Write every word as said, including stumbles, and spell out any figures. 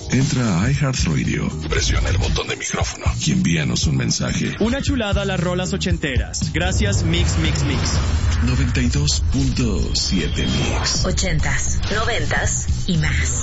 Entra a iHeartRadio, presiona el botón de micrófono y envíanos un mensaje. Una chulada a las rolas ochenteras. Gracias, Mix, Mix, Mix. noventa y dos punto siete Mix. Ochentas, noventas y más.